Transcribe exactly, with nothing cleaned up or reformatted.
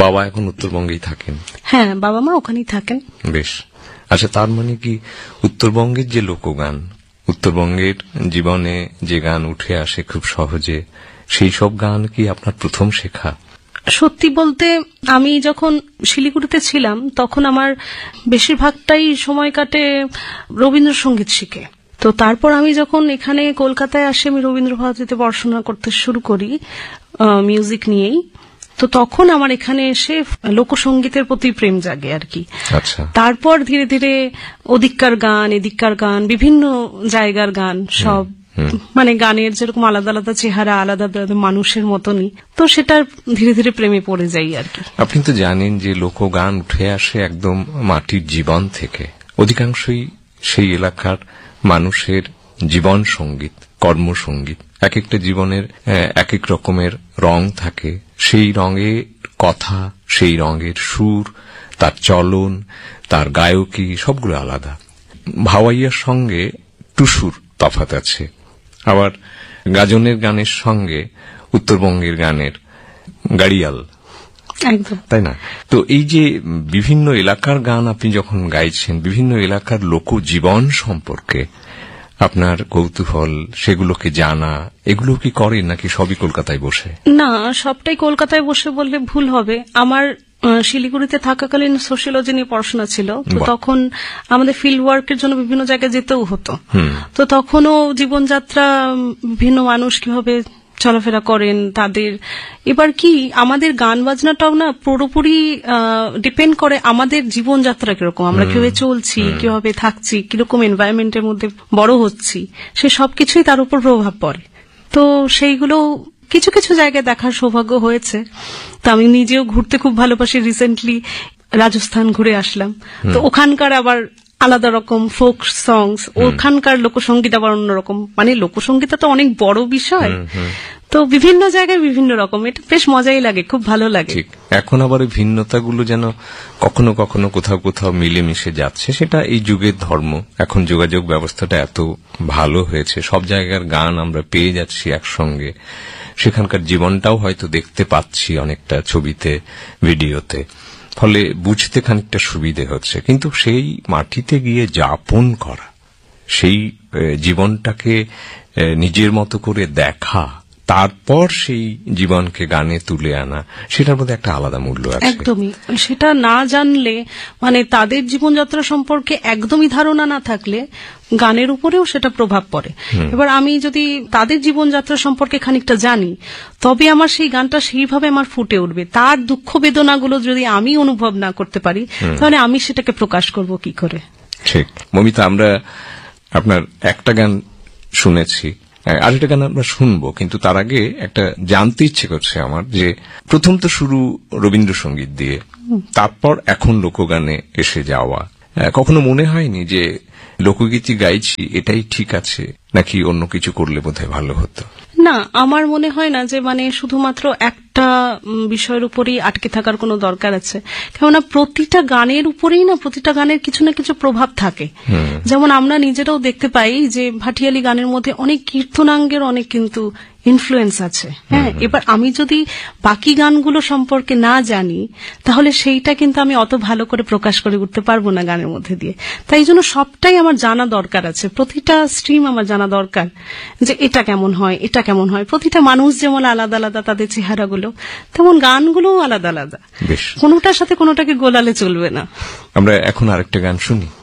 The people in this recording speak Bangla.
বাবা এখন উত্তরবঙ্গেই থাকেন? হ্যাঁ, বাবা মা ওখানেই থাকেন। বেশ। আচ্ছা, তার মানে কি উত্তরবঙ্গের যে লোকগান, উত্তরবঙ্গের জীবনে যে গান উঠে আসে খুব সহজে, সেই সব গান কি আপনার প্রথম শেখা? সত্যি বলতে আমি যখন শিলিগুড়িতে ছিলাম তখন আমার বেশিরভাগটাই সময় কাটে রবীন্দ্রসঙ্গীত শিখে। তো তারপর আমি যখন এখানে কলকাতায় আসি, আমি রবীন্দ্রভারতীতে পড়াশোনা করতে শুরু করি মিউজিক নিয়েই। তো তখন আমার এখানে এসে লোকসঙ্গীতের প্রতি প্রেম জাগে আর কি। আচ্ছা। তারপর ধীরে ধীরে ওদিককার গান, এদিককার গান, বিভিন্ন জায়গার গান, সব মানে গানের যেরকম আলাদা আলাদা চেহারা, আলাদা আলাদা মানুষের মতনই, তো সেটার ধীরে ধীরে প্রেমে পড়ে যাই আর কি। আপনি তো জানেন যে লোকগান উঠে আসে একদম মাটির জীবন থেকে। অধিকাংশই সেই এলাকার মানুষের জীবন সঙ্গীত, কর্মসঙ্গীত। এক একটা জীবনের এক এক রকমের রং থাকে, সেই রঙের কথা, সেই রঙের সুর, তার চলন, তার গায়কী সবগুলো আলাদা। ভাওয়াইয়ার সঙ্গে টুসুর তফাৎ আছে, আবার গাজনের গানের সঙ্গে উত্তরবঙ্গের গানের গাড়িয়াল, একদম তাই না? তো এই যে বিভিন্ন এলাকার গান আপনি যখন গাইছেন, বিভিন্ন এলাকার লোকজীবন সম্পর্কে আপনার কৌতূহল, সেগুলোকে জানা, এগুলো কি করেন নাকি সবই কলকাতায় বসে? না, সবটাই কলকাতায় বসে বললে ভুল হবে। আমার শিলিগুড়িতে থাকাকালীন সোশিয়োলজি নিয়ে পড়াশোনা ছিল, তো তখন আমাদের ফিল্ড ওয়ার্কের জন্য বিভিন্ন জায়গায় যেতেও হতো। তো তখনও জীবনযাত্রা, বিভিন্ন মানুষ কিভাবে চলাফেরা করেন তাদের, এবার কি আমাদের গান বাজনাটাও না পুরোপুরি ডিপেন্ড করে আমাদের জীবনযাত্রা কিরকম, আমরা কিভাবে চলছি, কিভাবে থাকছি, কিরকম এনভায়রনমেন্টের মধ্যে বড় হচ্ছি, সে সবকিছুই তার উপর প্রভাব পড়ে। তো সেইগুলো কিছু কিছু জায়গায় দেখার সৌভাগ্য হয়েছে। তো আমি নিজেও ঘুরতে খুব ভালোবাসি। রিসেন্টলি রাজস্থান ঘুরে আসলাম, তো ওখানকার আবার আলাদা রকম ফোক সংস, ওখানকার লোকসঙ্গীত আবার অন্যরকম। মানে লোকসঙ্গীত তো অনেক বড় বিষয়, তো বিভিন্ন জায়গায় বিভিন্ন রকম, এটা বেশ মজাই লাগে, খুব ভালো লাগে। এখন আবার এই ভিন্নতাগুলো যেন কখনো কখনো কোথাও কোথাও মিলেমিশে যাচ্ছে, সেটা এই যুগের ধর্ম। এখন যোগাযোগ ব্যবস্থাটা এত ভালো হয়েছে, সব জায়গার গান আমরা পেয়ে যাচ্ছি একসঙ্গে, সেখানকার জীবনটাও হয়তো দেখতে পাচ্ছি অনেকটা ছবিতে, ভিডিওতে, ফলে বুঝতে খানিকটা সুবিধে হচ্ছে। কিন্তু সেই মাটিতে গিয়ে যাপন করা, সেই জীবনটাকে নিজের মতো করে দেখা, তারপর সেই জীবনকে গানে তুলে আনা, সেটার মধ্যে একটা আলাদা মূল্য আছে। একদমই, সেটা না জানলে, মানে তাদের জীবনযাত্রা সম্পর্কে একদমই ধারণা না থাকলে গানের উপরেও সেটা প্রভাব পড়ে। এবার আমি যদি তাদের জীবনযাত্রা সম্পর্কে খানিকটা জানি, তবে আমার সেই গানটা সেইভাবে আমার ফুটে উঠবে। তার দুঃখ বেদনাগুলো যদি আমি অনুভব না করতে পারি, তাহলে আমি সেটাকে প্রকাশ করব কি করে? ঠিক। মমিতা, আমরা আপনার একটা গান শুনেছি, আরেকটা গান আমরা শুনবো, কিন্তু তার আগে একটা জানতে ইচ্ছে করছে আমার, যে প্রথম তো শুরু রবীন্দ্রসঙ্গীত দিয়ে, তারপর এখন লোকগানে এসে যাওয়া, কখনো মনে হয়নি যে লোকগীতি গাইছি এটাই ঠিক আছে, নাকি অন্য কিছু করলে বোধহয় ভালো হতো? না, আমার মনে হয় না যে মানে শুধুমাত্র একটা বিষয়ের উপরেই আটকে থাকার কোনো দরকার আছে। কেননা প্রতিটা গানের উপরেই না, প্রতিটা গানের কিছু না কিছু প্রভাব থাকে। যেমন আমরা নিজেরাও দেখতে পাই যে ভাটিয়ালি গানের মধ্যে অনেক কীর্তনাঙ্গের অনেক কিন্তু ইনফ্লুয়েন্স আছে। হ্যাঁ, এবার আমি যদি বাকি গানগুলো সম্পর্কে না জানি, তাহলে সেইটা কিন্তু আমি অত ভালো করে প্রকাশ করে উঠতে পারবো না গানের মধ্যে দিয়ে। তাই জন্য সবটাই আমার জানা দরকার আছে, প্রতিটা স্ট্রিম আমার জানা দরকার, যে এটা কেমন হয়, এটা কেমন হয়। প্রতিটা মানুষ যেমন আলাদা আলাদা তাদের চেহারাগুলো, তেমন গানগুলোও আলাদা আলাদা, কোনোটার সাথে কোনোটাকে গোলালে চলবে না। আমরা এখন আরেকটা গান শুনি।